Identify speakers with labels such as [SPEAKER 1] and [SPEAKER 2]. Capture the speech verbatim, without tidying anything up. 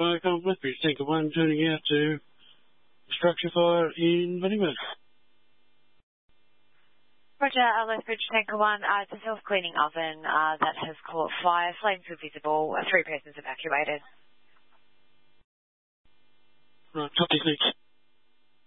[SPEAKER 1] fire comp Lethbridge, Tanker one, turning out to structure fire in Bunnyman.
[SPEAKER 2] Roger, uh, Lethbridge, Tanker one, uh, it's a self-cleaning oven uh, that has caught fire. Flames were visible. Uh, three persons evacuated.
[SPEAKER 1] Right, copy, thanks.